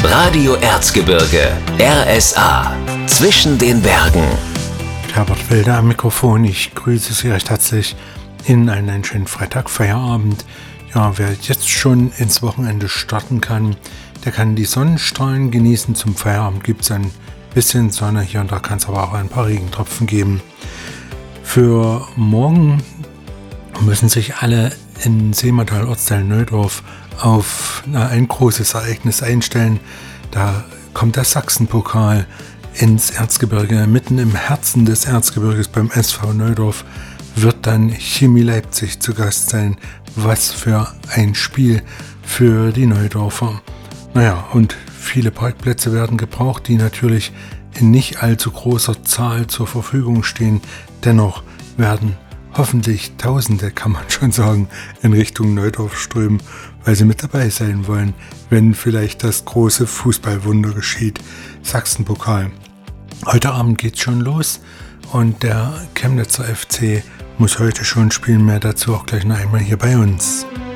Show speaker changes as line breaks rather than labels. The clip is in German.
Radio Erzgebirge, RSA, zwischen den Bergen.
Herbert Wilder am Mikrofon. Ich grüße Sie recht herzlich in einen schönen Freitag, Feierabend. Ja, wer jetzt schon ins Wochenende starten kann, der kann die Sonnenstrahlen genießen. Zum Feierabend gibt es ein bisschen Sonne, hier und da kann es aber auch ein paar Regentropfen geben. Für morgen müssen sich alle in Seematal, Ortsteil Neudorf auf ein großes Ereignis einstellen. Da kommt der Sachsenpokal ins Erzgebirge. Mitten im Herzen des Erzgebirges beim SV Neudorf wird dann Chemie Leipzig zu Gast sein. Was für ein Spiel für die Neudorfer. Naja, und viele Parkplätze werden gebraucht, die natürlich in nicht allzu großer Zahl zur Verfügung stehen. Dennoch werden hoffentlich Tausende, kann man schon sagen, in Richtung Neudorf strömen, weil sie mit dabei sein wollen, wenn vielleicht das große Fußballwunder geschieht. Sachsenpokal. Heute Abend geht's schon los und der Chemnitzer FC muss heute schon spielen. Mehr dazu auch gleich noch einmal hier bei uns.